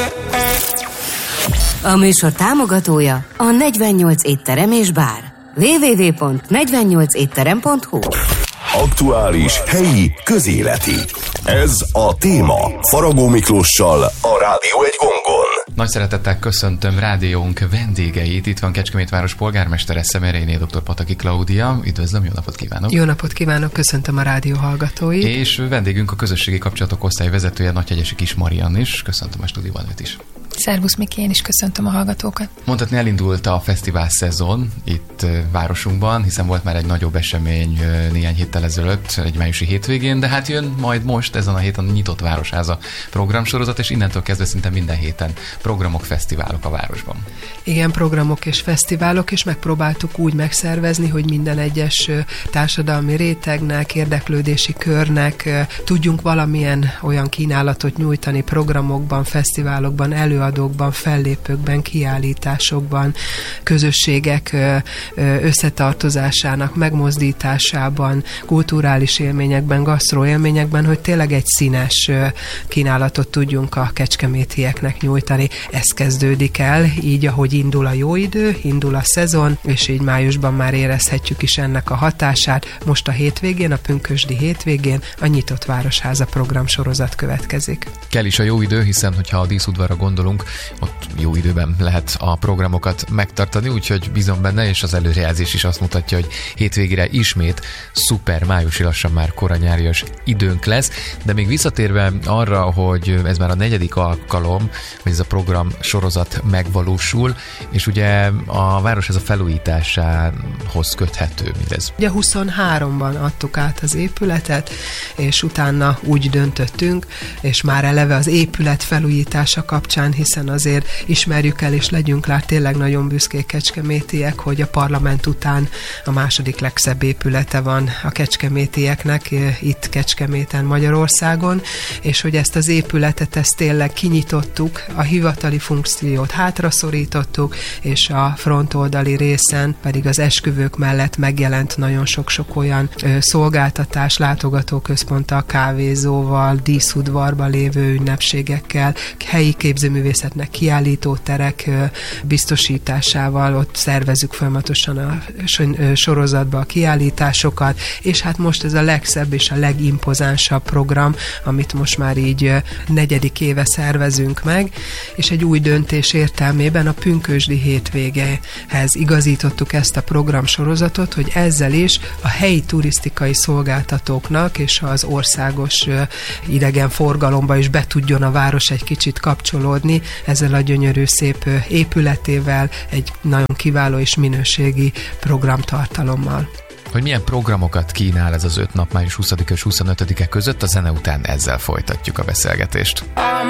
A műsor támogatója a 48 étterem és bár. www.48etterem.hu. Aktuális, helyi, közéleti. Ez a téma. Faragó Miklóssal a Rádió egy gongon. Nagy szeretettel köszöntöm rádiónk vendégeit. Itt van Kecskemétváros polgármestere, Szemeréné dr. Pataki Klaudia. Üdvözlöm, jó napot kívánok! Jó napot kívánok, köszöntöm a rádió hallgatóit. És vendégünk a közösségi kapcsolatok osztályvezetője, Nagyhegyesi Kis Marian is. Köszöntöm a stúdióban őt is. Szervusz Miki, én is köszöntöm a hallgatókat. Mondhatni, elindult a fesztivál szezon itt városunkban, hiszen volt már egy nagyobb esemény néhány héttel ezelőtt, egy májusi hétvégén, de hát jön majd most ezen a héten a Nyitott Városháza programsorozat, és innentől kezdve szinte minden héten programok, fesztiválok a városban. Igen, programok és fesztiválok, és megpróbáltuk úgy megszervezni, hogy minden egyes társadalmi rétegnek, érdeklődési körnek tudjunk valamilyen olyan kínálatot nyújtani programokban, fesztiválokban, előadókban, fellépőkben, kiállításokban, közösségek összetartozásának megmozdításában, kulturális élményekben, gasztroélményekben, hogy tényleg egy színes kínálatot tudjunk a kecskemétieknek nyújtani. Ez kezdődik el, így ahogy indul a jó idő, indul a szezon, és így májusban már érezhetjük is ennek a hatását. Most a hétvégén, a pünkösdi hétvégén a Nyitott Városháza programsorozat következik. Kell is a jó idő, hiszen hogyha a díszudvarra gondolunk, ott jó időben lehet a programokat megtartani, úgyhogy bízom benne, és az előrejelzés is azt mutatja, hogy hétvégére ismét szuper májusi, lassan már koranyárias időnk lesz, de még visszatérve arra, hogy ez már a 4. alkalom, hogy ez a program sorozat megvalósul, és ugye a városháza felújításához köthető mindez. Ugye 23-ban adtuk át az épületet, és utána úgy döntöttünk, és már eleve az épület felújítása kapcsán, hiszen azért ismerjük el, és legyünk rá tényleg nagyon büszkék kecskemétiek, hogy a parlament után a második legszebb épülete van a kecskemétieknek, itt Kecskeméten, Magyarországon, és hogy ezt az épületet, ezt tényleg kinyitottuk, a hivatali funkciót hátraszorítottuk, és a frontoldali részen pedig az esküvők mellett megjelent nagyon sok-sok olyan szolgáltatás, látogatóközponttal, kávézóval, díszudvarban lévő ünnepségekkel, helyi képzőművészetnek kiállítóterek biztosításával, ott szervezzük folyamatosan a sorozatba a kiállításokat, és hát most ez a legszebb és a legimpozánsabb program, amit most már így 4. éve szervezünk meg, és egy új döntés értelmében a pünkösdi hétvégehez igazítottuk ezt a programsorozatot, hogy ezzel is a helyi turisztikai szolgáltatóknak és az országos idegenforgalomba is be tudjon a város egy kicsit kapcsolódni ezzel a gyönyörű szép épületével, egy nagyon kiváló és minőségi programtartalommal. Hogy milyen programokat kínál ez az 5 nap május 20 és 25-e között, a zene után ezzel folytatjuk a beszélgetést.